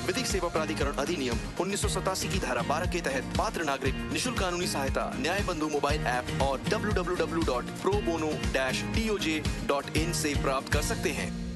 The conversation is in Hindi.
विधिक सेवा प्राधिकरण अधिनियम 1987 की धारा 12 के तहत पात्र नागरिक निशुल्क कानूनी सहायता न्याय बंधु मोबाइल ऐप और www.probono-toj.in से प्राप्त कर सकते हैं।